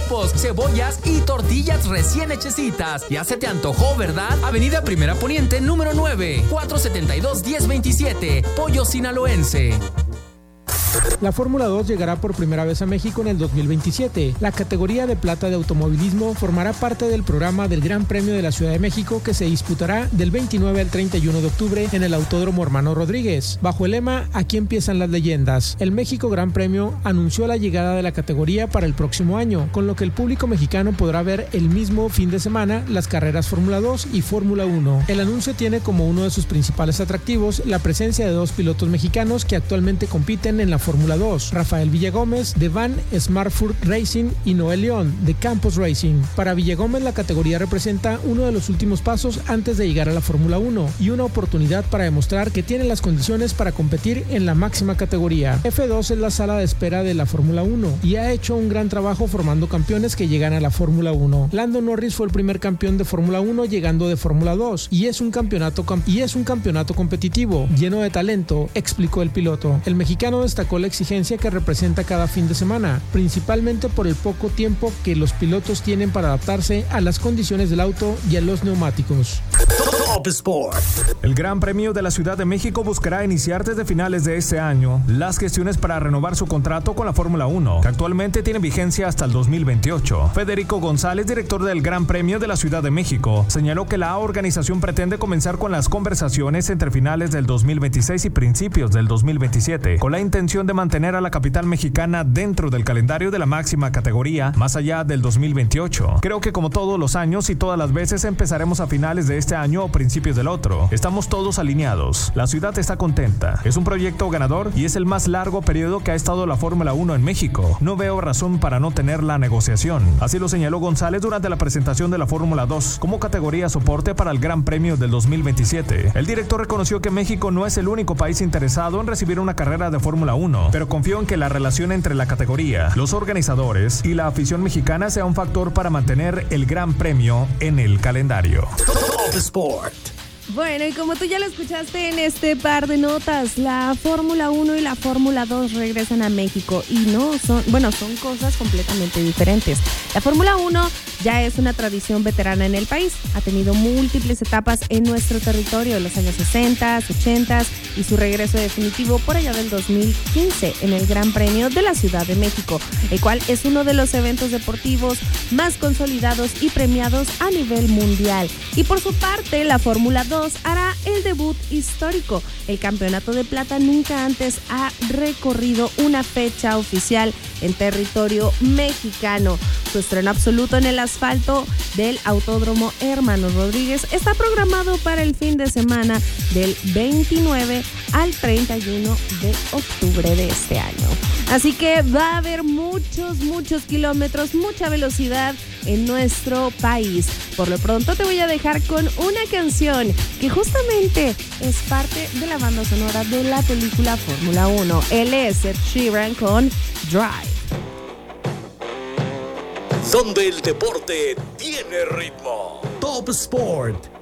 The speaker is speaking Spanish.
totopos, cebollas y tortillas recién hechecitas. Ya se te antojó, ¿verdad? Avenida Primera Poniente, número 9, 472-1027, Pollo Sinaloense. La Fórmula 2 llegará por primera vez a México en el 2027. La categoría de plata de automovilismo formará parte del programa del Gran Premio de la Ciudad de México, que se disputará del 29 al 31 de octubre en el Autódromo Hermano Rodríguez. Bajo el lema "Aquí empiezan las leyendas", el México Gran Premio anunció la llegada de la categoría para el próximo año, con lo que el público mexicano podrá ver el mismo fin de semana las carreras Fórmula 2 y Fórmula 1. El anuncio tiene como uno de sus principales atractivos la presencia de dos pilotos mexicanos que actualmente compiten en la Fórmula 2, Rafael Villagómez de Van Smartford Racing y Noel León de Campos Racing. Para Villagómez, la categoría representa uno de los últimos pasos antes de llegar a la Fórmula 1 y una oportunidad para demostrar que tiene las condiciones para competir en la máxima categoría. F2 es la sala de espera de la Fórmula 1 y ha hecho un gran trabajo formando campeones que llegan a la Fórmula 1. Lando Norris fue el primer campeón de Fórmula 1 llegando de Fórmula 2 y es un campeonato competitivo, lleno de talento, explicó el piloto. El mexicano destacó la exigencia que representa cada fin de semana, principalmente por el poco tiempo que los pilotos tienen para adaptarse a las condiciones del auto y a los neumáticos. Top Sport. El Gran Premio de la Ciudad de México buscará iniciar desde finales de este año las gestiones para renovar su contrato con la Fórmula 1, que actualmente tiene vigencia hasta el 2028. Federico González, director del Gran Premio de la Ciudad de México, señaló que la organización pretende comenzar con las conversaciones entre finales del 2026 y principios del 2027, con la intención de mantener a la capital mexicana dentro del calendario de la máxima categoría más allá del 2028. Creo que como todos los años y todas las veces empezaremos a finales de este año o principios del otro. Estamos todos alineados. La ciudad está contenta. Es un proyecto ganador y es el más largo periodo que ha estado la Fórmula 1 en México. No veo razón para no tener la negociación. Así lo señaló González durante la presentación de la Fórmula 2 como categoría soporte para el Gran Premio del 2027. El director reconoció que México no es el único país interesado en recibir una carrera de Fórmula 1, pero confió en que la relación entre la categoría, los organizadores y la afición mexicana sea un factor para mantener el Gran Premio en el calendario. Top Sport. Bueno, y como tú ya lo escuchaste en este par de notas, la Fórmula 1 y la Fórmula 2 regresan a México y son cosas completamente diferentes. La Fórmula 1 ya es una tradición veterana en el país. Ha tenido múltiples etapas en nuestro territorio en los años 60, 80 y su regreso definitivo por allá del 2015 en el Gran Premio de la Ciudad de México, el cual es uno de los eventos deportivos más consolidados y premiados a nivel mundial. Y por su parte, la Fórmula 2 hará el debut histórico. El campeonato de plata nunca antes ha recorrido una fecha oficial en territorio mexicano. Su estreno absoluto en el asfalto del Autódromo Hermano Rodríguez está programado para el fin de semana del 29 al 31 de octubre de este año. Así que va a haber muchos kilómetros, mucha velocidad en nuestro país. Por lo pronto te voy a dejar con una canción que justamente es parte de la banda sonora de la película Fórmula 1. Él es Ed Sheeran con Drive. Donde el deporte tiene ritmo. Top Sport.